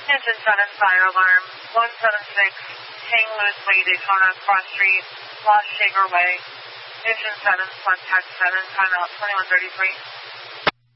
Engine 7, fire alarm, 176, hang loose way Daytona, cross street, Lost Shaker Way. Engine 7, contact 7, timeout 2133.